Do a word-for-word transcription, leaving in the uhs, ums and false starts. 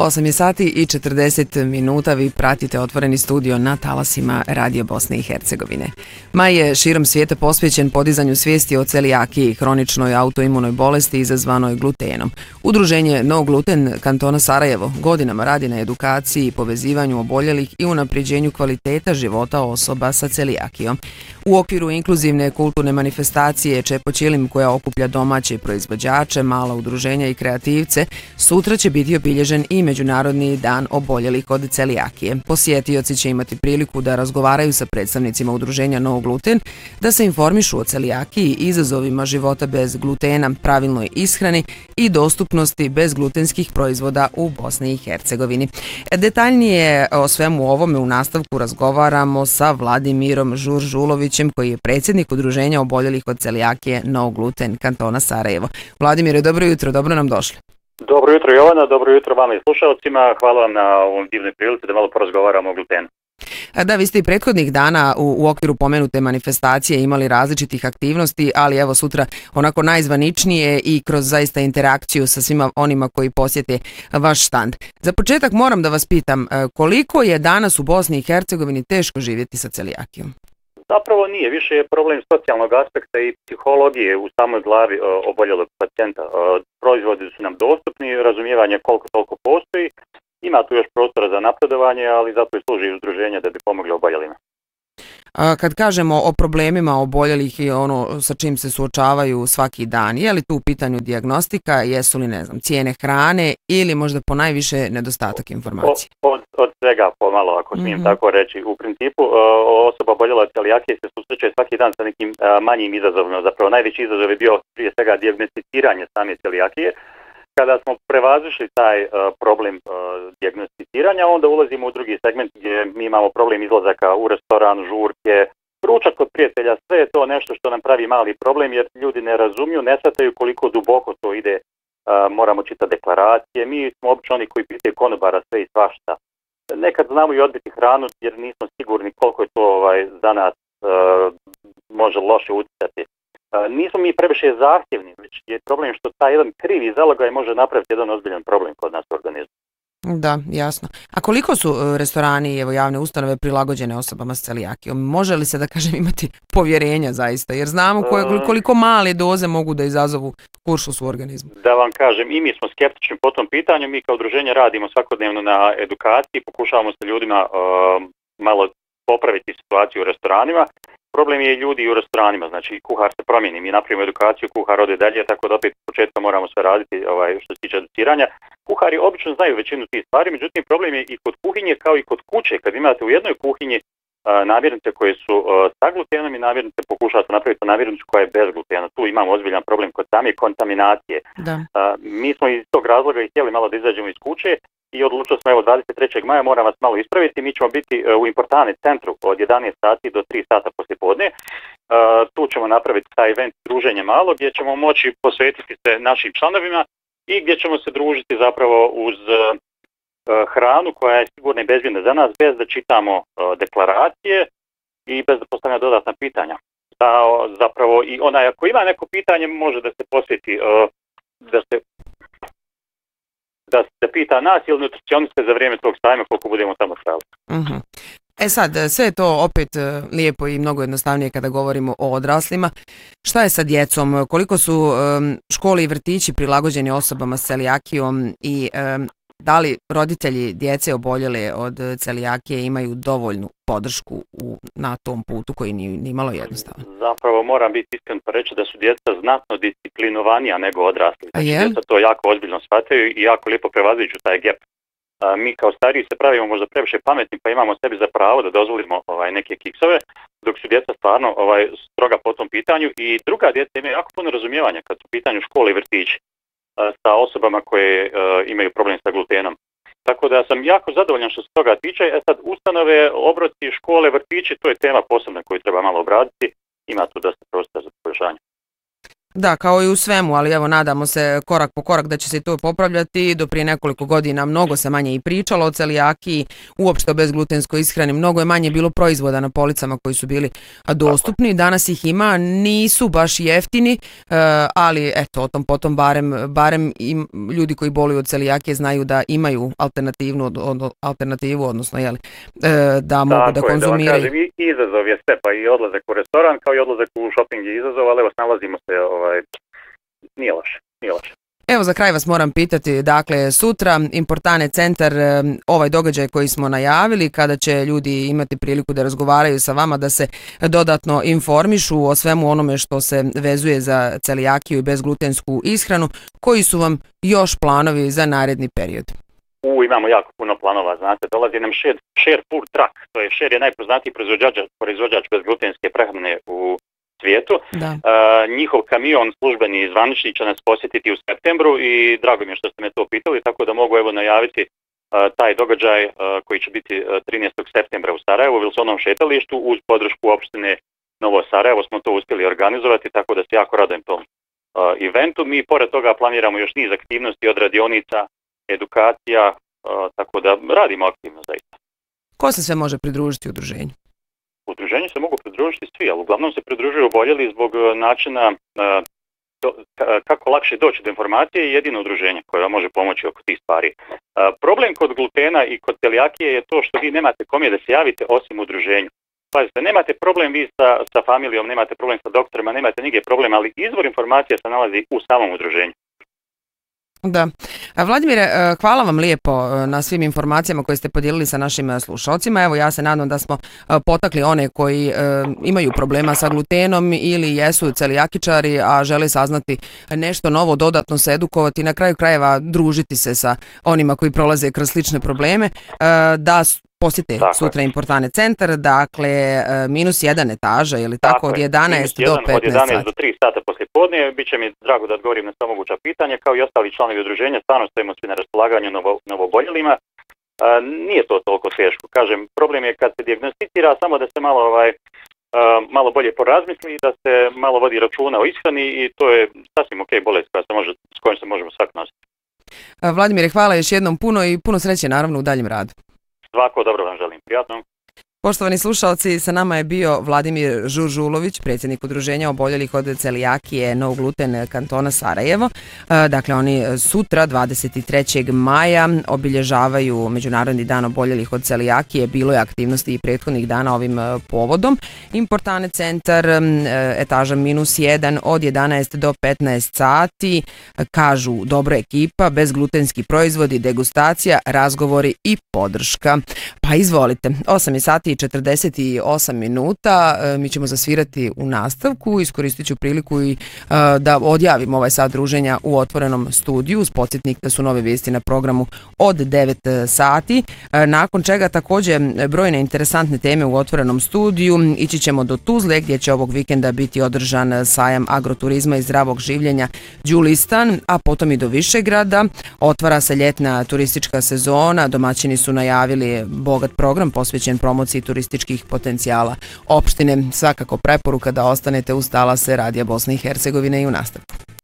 osam je sati i četrdeset minuta, vi pratite Otvoreni studio na talasima Radio Bosne i Hercegovine. Maj je širom svijeta posvećen podizanju svijesti o celijakiji, hroničnoj autoimunoj bolesti izazvanoj glutenom. Udruženje No Gluten kantona Sarajevo godinama radi na edukaciji, povezivanju oboljelih i unapređenju kvaliteta života osoba sa celijakijom. U okviru inkluzivne kulturne manifestacije Čepo Čilim, koja okuplja domaće proizvođače, mala udruženja i kreativce, sutra će biti obilježen i Međunarodni dan oboljelih od celijakije. Posjetioci će imati priliku da razgovaraju sa predstavnicima udruženja No Gluten, da se informišu o celijakiji, izazovima života bez glutena, pravilnoj ishrani i dostupnosti bezglutenskih proizvoda u Bosni i Hercegovini. Detaljnije o svemu ovome u nastavku razgovaramo sa Vladimirom Žuržulovićem, koji je predsjednik udruženja oboljelih od celijakije No Gluten kantona Sarajevo. Vladimire, dobro jutro, dobro nam došli. Dobro jutro Jovana, dobro jutro vama i slušalcima, hvala vam na ovom divnoj prilici da malo porazgovaramo o glutenu. Da, vi ste i prethodnih dana u, u okviru pomenute manifestacije imali različitih aktivnosti, ali evo sutra onako najzvaničnije i kroz zaista interakciju sa svima onima koji posjete vaš štand. Za početak moram da vas pitam, koliko je danas u Bosni i Hercegovini teško živjeti sa celijakijom? Zapravo nije, više je problem socijalnog aspekta i psihologije u samoj glavi oboljelog pacijenta. Proizvodi su nam dostupni, razumijevanje koliko toliko postoji, ima tu još prostora za napredovanje, ali zato i služi udruženja da bi pomogli oboljelima. A kad kažemo o problemima oboljelih i ono sa čim se suočavaju svaki dan, je li tu u pitanju dijagnostika, jesu li, ne znam, cijene hrane ili možda po najviše nedostatak informacije? Od, od svega pomalo, ako smijem mm-hmm. tako reći. U principu osoba oboljela od celijakije se susreće svaki dan sa nekim manjim izazovima. Zapravo najveći izazov je bio prije svega dijagnosticiranje same celijakije. Kada smo prevazišli taj uh, problem uh, dijagnosticiranja, onda ulazimo u drugi segment gdje mi imamo problem izlazaka u restoran, žurke, ručak kod prijatelja, sve je to nešto što nam pravi mali problem jer ljudi ne razumiju, ne shvataju koliko duboko to ide, uh, moramo čitati deklaracije, mi smo obično oni koji pitaju konobara sve i svašta. Nekad znamo i odbiti hranu jer nismo sigurni koliko je to ovaj, za nas uh, može loše utjecati. Nismo mi previše zahtjevni, već je problem što taj jedan krivi zalogaj može napraviti jedan ozbiljan problem kod nas u organizmu. Da, jasno. A koliko su restorani i evo javne ustanove prilagođene osobama s celijakijom? Može li se, da kažem, imati povjerenja zaista? Jer znamo koje, koliko male doze mogu da izazovu kuršus u organizmu. Da vam kažem, i mi smo skeptični po tom pitanju. Mi kao udruženje radimo svakodnevno na edukaciji, pokušavamo sa ljudima uh, malo popraviti situaciju u restoranima. Problem je i ljudi u restoranima, znači kuhar se promijeni, mi napravimo edukaciju, kuhar ode dalje, tako da opet u početka moramo sve raditi ovaj, što se tiče educiranja. Kuhari obično znaju većinu tih stvari, međutim problem je i kod kuhinje kao i kod kuće. Kad imate u jednoj kuhinji a, namirnice koje su a, sa glutenom i namirnice pokušavate napraviti namirnicu koja je bez glutena, tu imamo ozbiljan problem kod same kontaminacije. Da. A, mi smo iz tog razloga i htjeli malo da izađemo iz kuće i odlučili smo, evo, dvadeset trećeg maja, moram vas malo ispraviti, mi ćemo biti u Importane centru od jedanaest sati do tri sata poslije podne. Uh, tu ćemo napraviti taj event druženje malo, gdje ćemo moći posvetiti se našim članovima i gdje ćemo se družiti zapravo uz uh, hranu koja je sigurna i bezbjedna za nas, bez da čitamo uh, deklaracije i bez da postavljamo dodatna pitanja. Da, zapravo i onaj, ako ima neko pitanje, može da se posveti, uh, da se da se pita nas ili nutricioniste za vrijeme tog sajma koliko budemo tamo stavili. Uh-huh. E sad, sve je to opet lijepo i mnogo jednostavnije kada govorimo o odraslima. Šta je sa djecom? Koliko su um, škole i vrtići prilagođeni osobama s celijakijom i um, da li roditelji djece oboljele od celijakije imaju dovoljnu podršku u, na tom putu koji nije nimalo jednostavan? Zapravo moram biti iskren pa reći da su djeca znatno disciplinovanija nego odrasli. Znači, djeca to jako ozbiljno shvataju i jako lijepo prevaziđu taj gap. A, mi kao stariji se pravimo možda previše pametni pa imamo sebi za pravo da dozvolimo ovaj, neke kiksove, dok su djeca stvarno ovaj, stroga po tom pitanju i druga djeca imaju jako puno razumijevanja kad su u pitanju škole i vrtići sa osobama koje uh, imaju problem sa glutenom. Tako da sam jako zadovoljan što se toga tiče. E sad, ustanove, obroci, škole, vrtići, to je tema posebna koju treba malo obraditi. Ima tu dosta prostora za poboljšanje. Da, kao i u svemu, ali evo nadamo se korak po korak da će se to popravljati. Do prije nekoliko godina mnogo se manje i pričalo o celijakiji, uopšte o bezglutenskoj ishrani. Mnogo je manje bilo proizvoda na policama koji su bili dostupni. Danas ih ima, nisu baš jeftini, ali eto, o tom potom barem, barem i ljudi koji boluju od celijakije znaju da imaju alternativu, od, alternativu odnosno jeli, da mogu Tako da konzumiraju. Da vam kažem, izazov je sve, pa i odlazak u restoran kao i odlazak u shopping je izazov, ali evo snalazimo se, ovaj, nije loše, nije loše. Evo za kraj vas moram pitati, dakle sutra Importane centar, ovaj događaj koji smo najavili, kada će ljudi imati priliku da razgovaraju sa vama, da se dodatno informišu o svemu onome što se vezuje za celijakiju i bezglutensku ishranu, koji su vam još planovi za naredni period? U, imamo jako puno planova, znate, dolazi nam Share, Share Food Truck, to je Share je najpoznatiji proizvođač, proizvođač bezglutenske prehrane u svijetu. Da. Uh, njihov kamion službeni zvanični će nas posjetiti u septembru i drago mi je što ste me to pitali, tako da mogu evo najaviti uh, taj događaj uh, koji će biti uh, trinaestog septembra u Sarajevu, u Wilsonovom šetalištu uz podršku opštine Novo Sarajevo smo to uspjeli organizovati, tako da se jako radujem tom uh, eventu. Mi pored toga planiramo još niz aktivnosti od radionica, edukacija, uh, tako da radimo aktivno zaista. Ko se sve može pridružiti udruženju? Udruženju se mogu pridružiti svi, ali uglavnom se pridružuju oboljeli zbog načina uh, to, kako lakše doći do informacije i jedino udruženje koje vam može pomoći oko tih stvari. Uh, problem kod glutena i kod celijakije je to što vi nemate kome da se javite osim udruženju. Pazite, nemate problem vi sa, sa familijom, nemate problem sa doktorima, nemate nigdje problem, ali izvor informacije se nalazi u samom udruženju. Da. Vladimire, hvala vam lijepo na svim informacijama koje ste podijelili sa našim slušalcima. Evo, ja se nadam da smo potakli one koji imaju problema sa glutenom ili jesu celijakičari, a žele saznati nešto novo, dodatno se edukovati, na kraju krajeva družiti se sa onima koji prolaze kroz slične probleme, da posjete tako sutra Importane centar, dakle minus jedan etaža, je li tako, tako od jedanaest do petnaest sati. Od jedanaest do tri sata poslije podne, bit će mi drago da odgovorim na sva moguća pitanja, kao i ostali članovi udruženja, stvarno stojimo svi na raspolaganju novo, novoboljelima. A, nije to toliko teško, kažem, problem je kad se dijagnosticira, samo da se malo ovaj, a, malo bolje porazmisli i da se malo vodi računa o ishrani i to je sasvim ok bolest koja se može, s kojom se možemo svak nositi. Vladimire, hvala još jednom puno i puno sreće naravno u daljem radu. Svako dobro vam želim. Prijatno. Poštovani slušalci, sa nama je bio Vladimir Žužulović, predsjednik udruženja oboljelih od celijakije No Gluten kantona Sarajevo. Dakle, oni sutra, dvadeset trećeg maja, obilježavaju Međunarodni dan oboljelih od celijakije. Bilo je aktivnosti i prethodnih dana ovim povodom. Importane centar, etaža minus jedan, od jedanaest do petnaest sati. Kažu, dobra ekipa, bezglutenski proizvodi, degustacija, razgovori i podrška. Pa izvolite, osam je sati i četrdeset osam minuta, mi ćemo zasvirati u nastavku, iskoristit ću priliku i da odjavim ovaj sat druženja u otvorenom studiju, uz podsjetnik da su nove vijesti na programu od devet sati, nakon čega također brojne interesantne teme u otvorenom studiju. Ići ćemo do Tuzle gdje će ovog vikenda biti održan sajam agroturizma i zdravog življenja Đulistan, a potom i do Višegrada. Otvara se ljetna turistička sezona, domaćini su najavili bogat program posvećen promociji turističkih potencijala opštine. Svakako preporuka da ostanete uz talase Radija Bosne i Hercegovine i u nastavku.